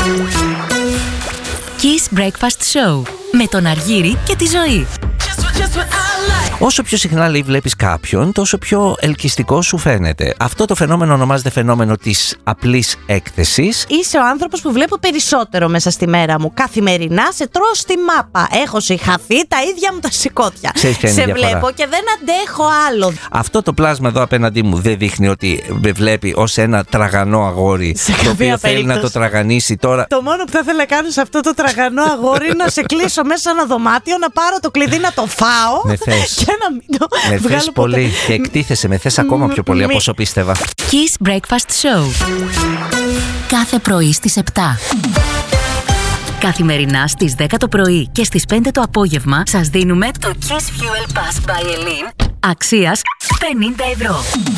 Kiss Breakfast Show με τον Αργύρη και τη Ζωή. Όσο πιο συχνά λέει βλέπεις κάποιον, τόσο πιο ελκυστικό σου φαίνεται. Αυτό το φαινόμενο ονομάζεται φαινόμενο της απλής έκθεσης. Είσαι ο άνθρωπος που βλέπω περισσότερο μέσα στη μέρα μου. Καθημερινά σε τρώω στη μάπα. Έχω συγχαθεί τα ίδια μου τα σηκώτια. Σε βλέπω και δεν αντέχω άλλο. Αυτό το πλάσμα εδώ απέναντί μου δεν δείχνει ότι με βλέπει ως ένα τραγανό αγόρι το οποίο θέλει να το τραγανίσει τώρα. Το μόνο που θα ήθελα να κάνω σε αυτό το τραγανό αγόρι είναι να σε κλείσω μέσα σε ένα δωμάτιο, να πάρω το κλειδί να το φάω. Με θες. Και να μην το με βγάλω θες πολύ και εκτίθεσαι, με θες ακόμα πιο πολύ από όσο πίστευα. Kiss Breakfast Show. Κάθε πρωί στις 7. Καθημερινά στις 10 το πρωί και στις 5 το απόγευμα σας δίνουμε το Kiss Fuel Pass by Elin αξίας 50 ευρώ.